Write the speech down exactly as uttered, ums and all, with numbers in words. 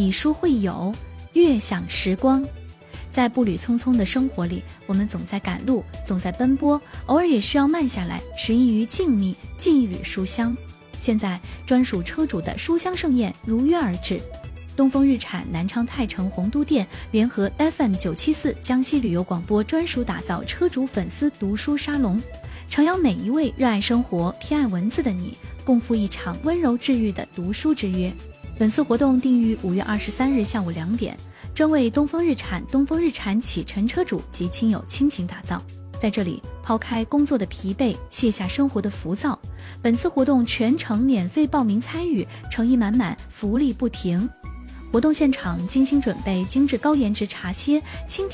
以书会友，悦享时光。在步履匆匆的生活里，我们总在赶路，总在奔波，偶尔也需要慢下来，寻绎于静谧，进一缕书香。现在专属车主的书香盛宴如约而至，东风日产南昌泰城洪都店联合 F M 九七四 江西旅游广播专属打造车主粉丝读书沙龙，诚邀每一位热爱生活、偏爱文字的你，共赴一场温柔治愈的读书之约。本次活动定于五月二十三日下午两点，专为东风日产、东风日产启辰车主及亲友倾情打造。在这里，抛开工作的疲惫，卸下生活的浮躁。本次活动全程免费报名参与，诚意满满，福利不停。活动现场精心准备精致高颜值茶歇，倾听